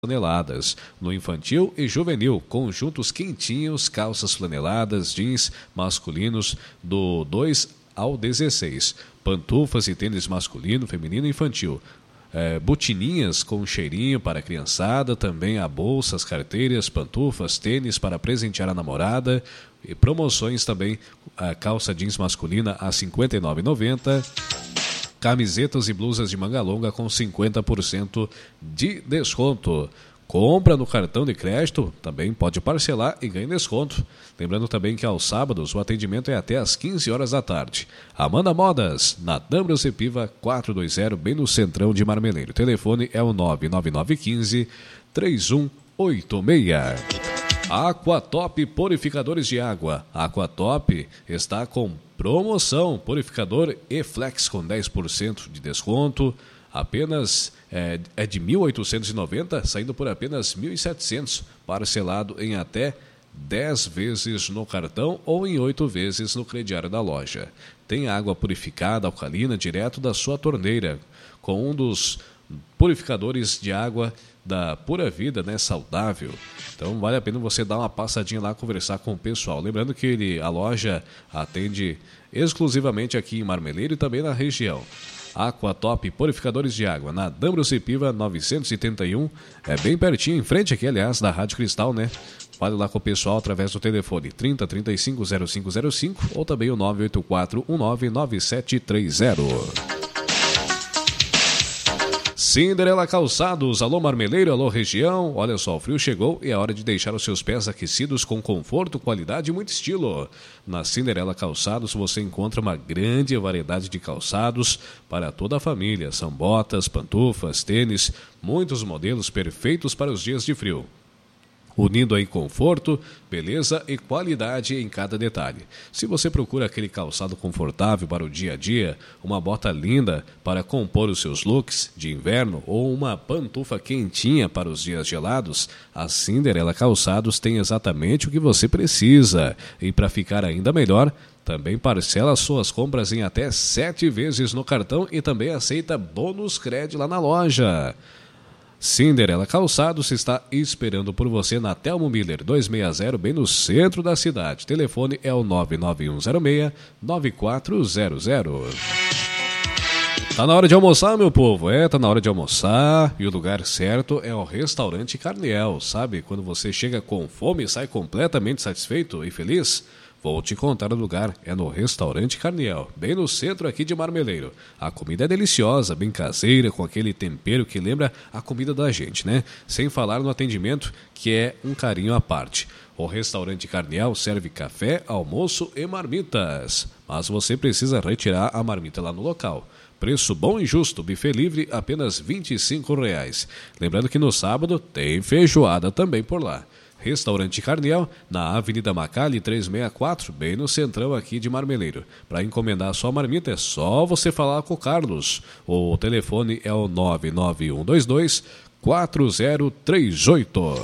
flaneladas. No infantil e juvenil, conjuntos quentinhos, calças flaneladas, jeans masculinos do 2 ao 16. Pantufas e tênis masculino, feminino e infantil. Botininhas com cheirinho para a criançada, também há bolsas, carteiras, pantufas, tênis para presentear a namorada e promoções também, a calça jeans masculina a R$ 59,90, camisetas e blusas de manga longa com 50% de desconto. Compra no cartão de crédito, também pode parcelar e ganha desconto. Lembrando também que aos sábados o atendimento é até às 15 horas da tarde. Amanda Modas, na D'Ambrosio Piva 420, bem no centrão de Marmeleiro. O telefone é o 99915-3186. Aquatop Purificadores de Água. Aquatop está com promoção. Purificador E-Flex com 10% de desconto. Apenas é de R$ 1.890, saindo por apenas R$ 1.700, parcelado em até 10 vezes no cartão ou em 8 vezes no crediário da loja. Tem água purificada alcalina direto da sua torneira, com um dos purificadores de água da Pura Vida, né, saudável. Então vale a pena você dar uma passadinha lá, conversar com o pessoal. Lembrando que a loja atende exclusivamente aqui em Marmeleiro e também na região. Aquatop Purificadores de Água, na D'Ambrosio Piva 971, é bem pertinho, em frente aqui, aliás, da Rádio Cristal, né? Fale lá com o pessoal através do telefone 30 35 0505 ou também o 984 199730. Cinderela Calçados, alô Marmeleiro, alô região, olha só, o frio chegou e é hora de deixar os seus pés aquecidos com conforto, qualidade e muito estilo. Na Cinderela Calçados você encontra uma grande variedade de calçados para toda a família, são botas, pantufas, tênis, muitos modelos perfeitos para os dias de frio. Unindo aí conforto, beleza e qualidade em cada detalhe. Se você procura aquele calçado confortável para o dia a dia, uma bota linda para compor os seus looks de inverno ou uma pantufa quentinha para os dias gelados, a Cinderela Calçados tem exatamente o que você precisa. E para ficar ainda melhor, também parcela suas compras em até 7 vezes no cartão e também aceita bônus crédito lá na loja. Cinderela Calçados está esperando por você na Telmo Miller 260, bem no centro da cidade. Telefone é o 99106-9400. Tá na hora de almoçar, meu povo? Tá na hora de almoçar e o lugar certo é o Restaurante Carniel. Sabe, quando você chega com fome e sai completamente satisfeito e feliz? Vou te contar o lugar, é no Restaurante Carniel, bem no centro aqui de Marmeleiro. A comida é deliciosa, bem caseira, com aquele tempero que lembra a comida da gente, né? Sem falar no atendimento, que é um carinho à parte. O Restaurante Carniel serve café, almoço e marmitas, mas você precisa retirar a marmita lá no local. Preço bom e justo, buffet livre, apenas R$ 25,00. Lembrando que no sábado tem feijoada também por lá. Restaurante Carniel, na Avenida Macali 364, bem no centrão aqui de Marmeleiro. Para encomendar a sua marmita é só você falar com o Carlos. O telefone é o 99122-4038.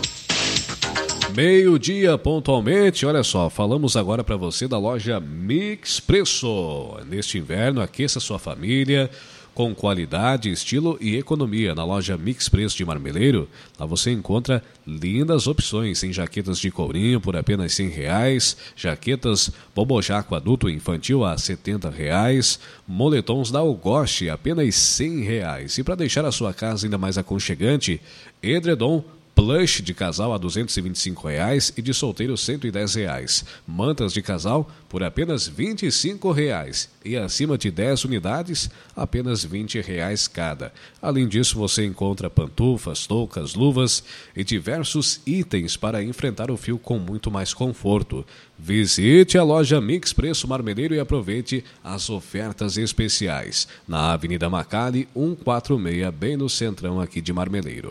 Meio-dia pontualmente, olha só, falamos agora para você da loja Mixpreço. Neste inverno, aqueça sua família com qualidade, estilo e economia. Na loja Mixpreço de Marmeleiro, lá você encontra lindas opções em jaquetas de courinho por apenas R$ 100, jaquetas bobojaco adulto e infantil a R$ 70, moletons da Algoche apenas R$ 100. E para deixar a sua casa ainda mais aconchegante, edredom plush de casal a R$ 225 e de solteiro R$ 110. Mantas de casal por apenas R$ 25 e acima de 10 unidades, apenas R$ 20 cada. Além disso, você encontra pantufas, toucas, luvas e diversos itens para enfrentar o frio com muito mais conforto. Visite a loja Mixpreço Marmeleiro e aproveite as ofertas especiais. Na Avenida Macali 146, bem no centrão aqui de Marmeleiro.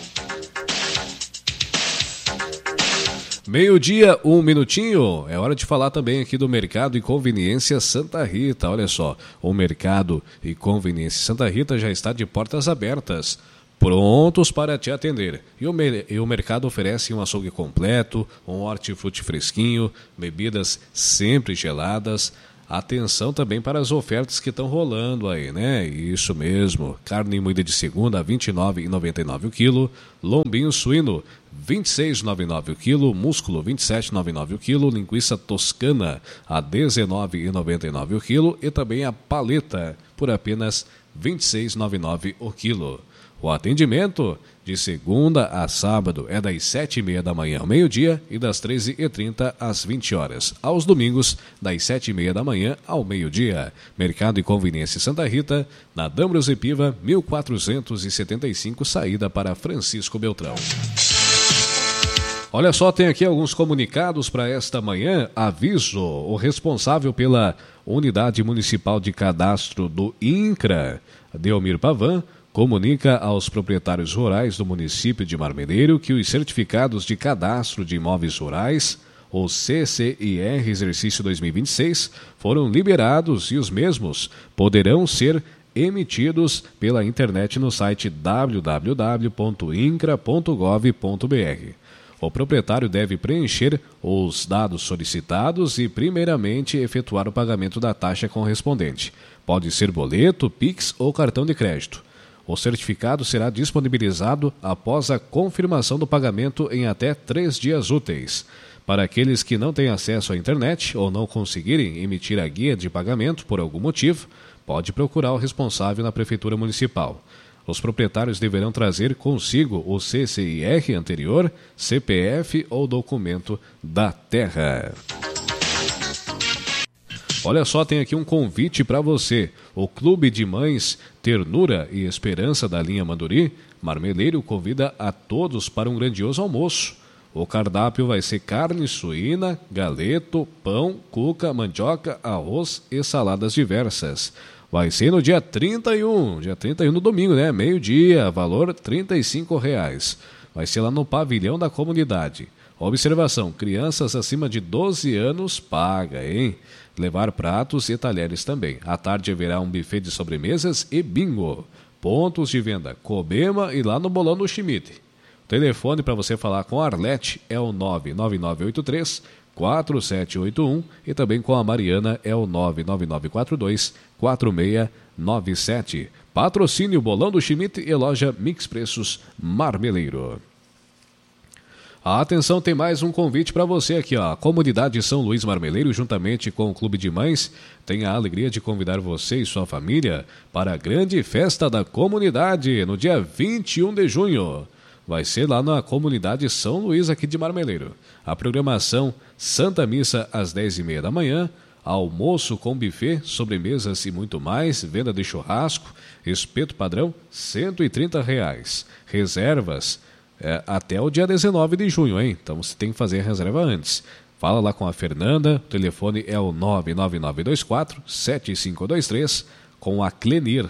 Meio-dia, 1 minutinho, é hora de falar também aqui do Mercado e Conveniência Santa Rita. Olha só, o Mercado e Conveniência Santa Rita já está de portas abertas, prontos para te atender. E o mercado oferece um açougue completo, um hortifruti fresquinho, bebidas sempre geladas, Atenção também para as ofertas que estão rolando aí, né? Isso mesmo. Carne moída de segunda a R$ 29,99 o quilo. Lombinho suíno, R$ 26,99 o quilo. Músculo, R$ 27,99 o quilo. Linguiça toscana, a R$ 19,99 o quilo. E também a paleta, por apenas R$ 26,99 o quilo. O atendimento de segunda a sábado é das 7h30 da manhã ao meio-dia e das 13h30 às 20 horas. Aos domingos, das 7h30 da manhã ao meio-dia. Mercado e Conveniência Santa Rita, na D'Ambrosio Piva, 1475, saída para Francisco Beltrão. Olha só, tem aqui alguns comunicados para esta manhã. Aviso: o responsável pela Unidade Municipal de Cadastro do INCRA, Delmir Pavan, comunica aos proprietários rurais do município de Marmeleiro que os certificados de cadastro de imóveis rurais, ou CCIR Exercício 2026, foram liberados e os mesmos poderão ser emitidos pela internet no site www.incra.gov.br. O proprietário deve preencher os dados solicitados e, primeiramente, efetuar o pagamento da taxa correspondente. Pode ser boleto, Pix ou cartão de crédito. O certificado será disponibilizado após a confirmação do pagamento em até 3 dias úteis. Para aqueles que não têm acesso à internet ou não conseguirem emitir a guia de pagamento por algum motivo, pode procurar o responsável na Prefeitura Municipal. Os proprietários deverão trazer consigo o CCIR anterior, CPF ou documento da terra. Olha só, tem aqui um convite para você. O Clube de Mães Ternura e Esperança da linha Manduri, Marmeleiro, convida a todos para um grandioso almoço. O cardápio vai ser carne suína, galeto, pão, cuca, mandioca, arroz e saladas diversas. Vai ser no dia 31 no domingo, né? Meio-dia, valor R$ 35. Vai ser lá no pavilhão da comunidade. Observação: crianças acima de 12 anos paga, hein? Levar pratos e talheres também. À tarde haverá um buffet de sobremesas e bingo. Pontos de venda: Cobema e lá no Bolão do Schmidt. O telefone para você falar com a Arlete é o 99983-4781 e também com a Mariana é o 99942-4697. Patrocínio Bolão do Schmidt e loja Mix Preços Marmeleiro. Atenção, tem mais um convite para você aqui, ó. A Comunidade São Luís Marmeleiro, juntamente com o Clube de Mães, tem a alegria de convidar você e sua família para a grande festa da comunidade no dia 21 de junho. Vai ser lá na Comunidade São Luís, aqui de Marmeleiro. A programação: Santa Missa às 10h30 da manhã, almoço com buffet, sobremesas e muito mais, venda de churrasco, espeto padrão, R$ 130. Reservas até o dia 19 de junho, hein? Então você tem que fazer a reserva antes. Fala lá com a Fernanda, o telefone é o 99924-7523, com a Clenir,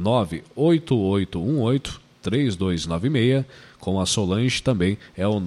98818-3296, com a Solange também é o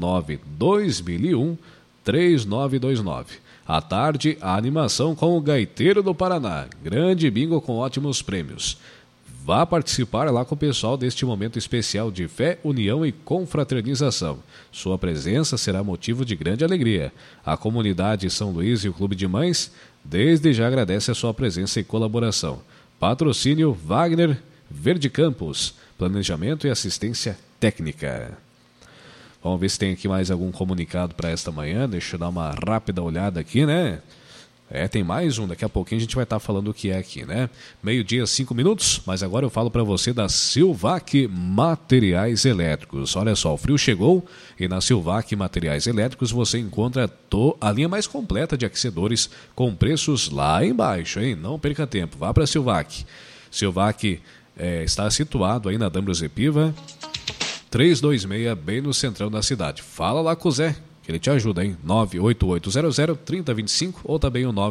92001-3929. À tarde, a animação com o Gaiteiro do Paraná, grande bingo com ótimos prêmios. Vá participar lá com o pessoal deste momento especial de fé, união e confraternização. Sua presença será motivo de grande alegria. A comunidade São Luís e o Clube de Mães desde já agradece a sua presença e colaboração. Patrocínio Wagner Verde Campos, planejamento e assistência técnica. Vamos ver se tem aqui mais algum comunicado para esta manhã. Deixa eu dar uma rápida olhada aqui, né? Tem mais um, daqui a pouquinho a gente vai estar falando o que é aqui, né? 12:05, mas agora eu falo para você da Silvac Materiais Elétricos. Olha só, o frio chegou e na Silvac Materiais Elétricos você encontra a linha mais completa de aquecedores com preços lá embaixo, hein? Não perca tempo, vá para a Silvac. Silvac está situado aí na D'Ambrosio Piva, 326, bem no centrão da cidade. Fala lá com o Zé, que ele te ajuda, hein? 98800-3025 ou também o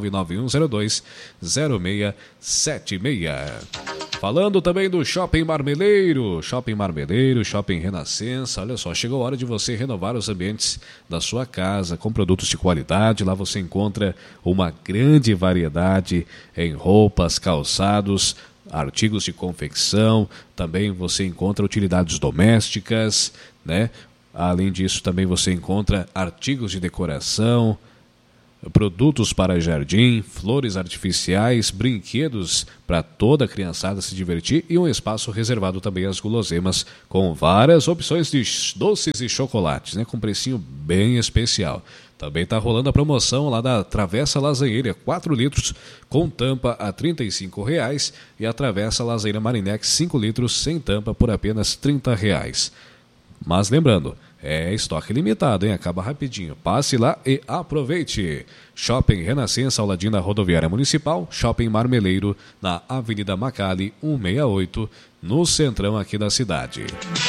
99102-0676. Falando também do Shopping Marmeleiro, Shopping Renascença. Olha só, chegou a hora de você renovar os ambientes da sua casa com produtos de qualidade. Lá você encontra uma grande variedade em roupas, calçados, artigos de confecção. Também você encontra utilidades domésticas, né? Além disso, também você encontra artigos de decoração, produtos para jardim, flores artificiais, brinquedos para toda a criançada se divertir e um espaço reservado também às guloseimas com várias opções de doces e chocolates, né, com precinho bem especial. Também está rolando a promoção lá da Travessa Lasanheira, 4 litros com tampa a R$ 35,00 e a Travessa Lasanheira Marinex 5 litros sem tampa por apenas R$ 30,00. Mas lembrando, é estoque limitado, hein? Acaba rapidinho. Passe lá e aproveite. Shopping Renascença, ao ladinho da Rodoviária Municipal. Shopping Marmeleiro, na Avenida Macali, 168, no centrão aqui da cidade.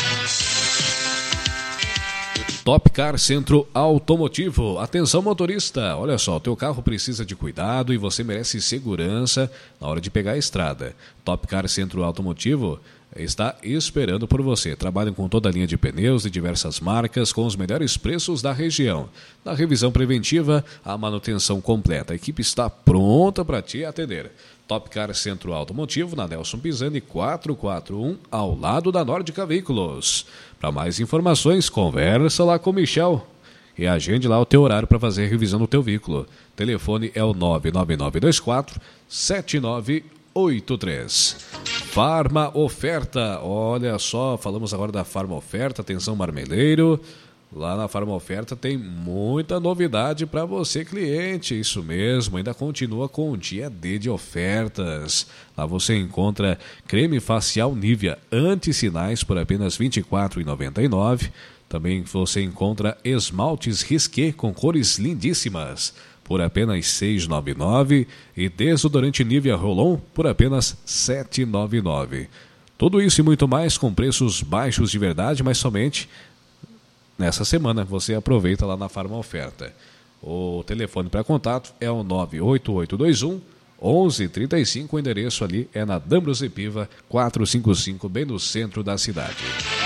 Top Car Centro Automotivo. Atenção, motorista. Olha só, o teu carro precisa de cuidado e você merece segurança na hora de pegar a estrada. Top Car Centro Automotivo está esperando por você. Trabalham com toda a linha de pneus de diversas marcas, com os melhores preços da região. Na revisão preventiva, a manutenção completa. A equipe está pronta para te atender. Top Car Centro Automotivo, na Nelson Pisani 441, ao lado da Nórdica Veículos. Para mais informações, conversa lá com o Michel e agende lá o teu horário para fazer a revisão do teu veículo. Telefone é o 99924-7983. Farma Oferta, olha só, falamos agora da Farma Oferta, atenção Marmeleiro. Lá na Farma Oferta tem muita novidade para você, cliente. Isso mesmo, ainda continua com o dia D de ofertas. Lá você encontra creme facial Nivea anti-sinais por apenas R$ 24,99. Também você encontra esmaltes Risqué com cores lindíssimas por apenas R$ 6,99 e desodorante Nivea Roll-On por apenas R$ 7,99. Tudo isso e muito mais com preços baixos de verdade, mas somente nessa semana você aproveita lá na Farma Oferta. O telefone para contato é o 98821-1135. O endereço ali é na D'Ambrosio Piva 455, bem no centro da cidade.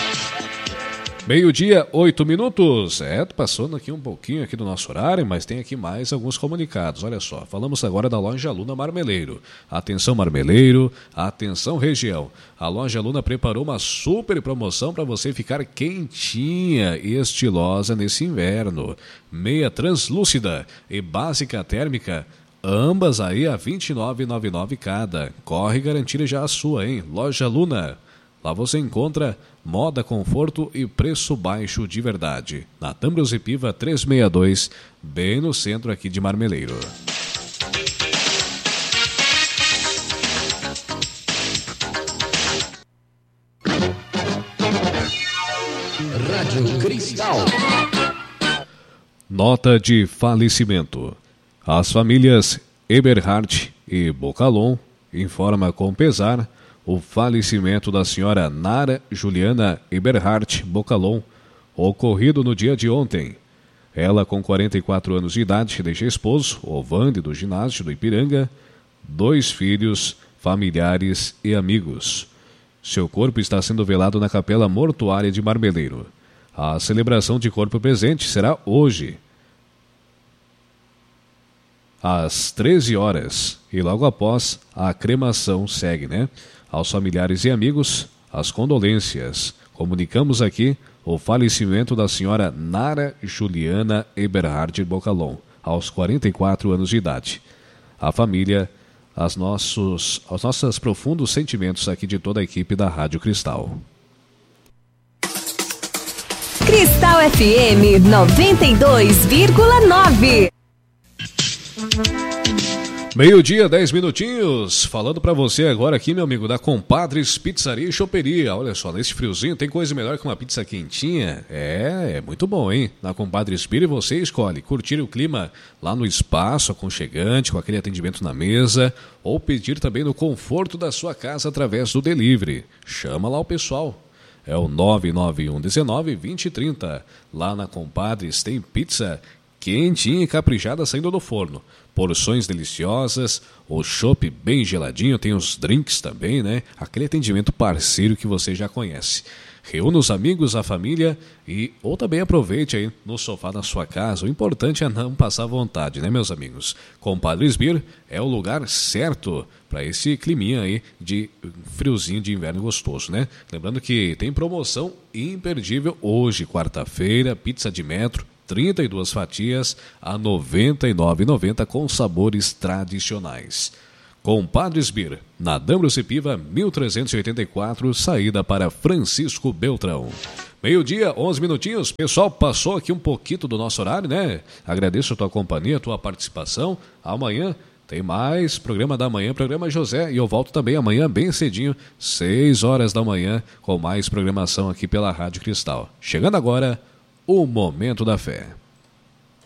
12:08. Passando aqui um pouquinho aqui do nosso horário, mas tem aqui mais alguns comunicados. Olha só, falamos agora da Loja Luna Marmeleiro. Atenção Marmeleiro, atenção região. A Loja Luna preparou uma super promoção para você ficar quentinha e estilosa nesse inverno. Meia translúcida e básica térmica, ambas aí a R$ 29,99 cada. Corre garantir já a sua, hein? Loja Luna. Lá você encontra moda, conforto e preço baixo de verdade. Na D'Ambrosio Piva 362, bem no centro aqui de Marmeleiro. Rádio Cristal. Nota de falecimento. As famílias Eberhardt e Bocalon informa com pesar o falecimento da senhora Nara Juliana Eberhardt Bocalon, ocorrido no dia de ontem. Ela, com 44 anos de idade, deixa esposo, Ovande, do ginásio do Ipiranga, 2 filhos, familiares e amigos. Seu corpo está sendo velado na capela mortuária de Marmeleiro. A celebração de corpo presente será hoje, às 13 horas, e logo após a cremação segue, né? Aos familiares e amigos, as condolências. Comunicamos aqui o falecimento da senhora Nara Juliana Eberhardt Bocalon, aos 44 anos de idade. A família, os nossos profundos sentimentos aqui de toda a equipe da Rádio Cristal. Cristal FM 92,9. 12:10. Falando pra você agora aqui, meu amigo, da Compadres Pizzaria e Choperia. Olha só, nesse friozinho tem coisa melhor que uma pizza quentinha? É muito bom, hein? Na Compadres Pizza você escolhe curtir o clima lá no espaço aconchegante, com aquele atendimento na mesa, ou pedir também no conforto da sua casa através do delivery. Chama lá o pessoal. É o 99119-2030. Lá na Compadres tem pizza quentinha e caprichada saindo do forno. Porções deliciosas, o chopp bem geladinho, tem os drinks também, né? Aquele atendimento parceiro que você já conhece. Reúna os amigos, a família ou também aproveite aí no sofá da sua casa. O importante é não passar vontade, né, meus amigos? Compadres Beer é o lugar certo para esse climinha aí de friozinho de inverno gostoso, né? Lembrando que tem promoção imperdível hoje, quarta-feira, pizza de metro, 32 fatias a R$ 99,90 com sabores tradicionais. Compadres Beer, na Dambrossi Piva, 1384, saída para Francisco Beltrão. Meio-dia, 11 minutinhos. Pessoal, passou aqui um pouquinho do nosso horário, né? Agradeço a tua companhia, a tua participação. Amanhã tem mais programa da manhã, programa José, e eu volto também amanhã bem cedinho, 6 horas da manhã, com mais programação aqui pela Rádio Cristal. Chegando agora, o Momento da Fé.